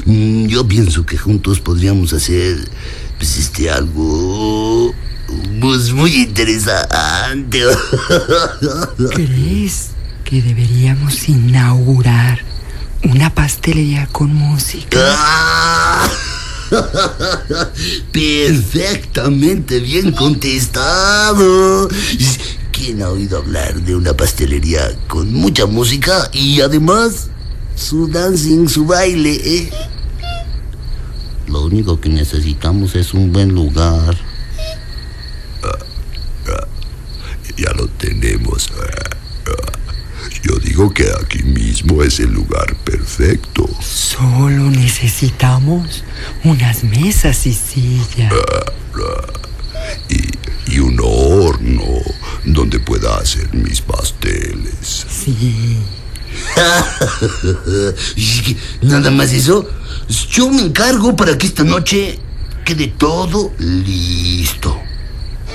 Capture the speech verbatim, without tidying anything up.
Yo pienso que juntos podríamos hacer, pues, este, algo, pues, muy interesante. ¿Crees que deberíamos inaugurar una pastelería con música? ¡Ah! Perfectamente bien contestado. ¿Quién ha oído hablar de una pastelería con mucha música y además su dancing, su baile, eh? Lo único que necesitamos es un buen lugar. Ya lo tenemos. Yo digo que aquí mismo es el lugar perfecto. Solo necesitamos unas mesas y sillas. Y, y un horno donde pueda hacer mis pasteles. Sí. Nada más eso. Yo me encargo para que esta noche quede todo listo.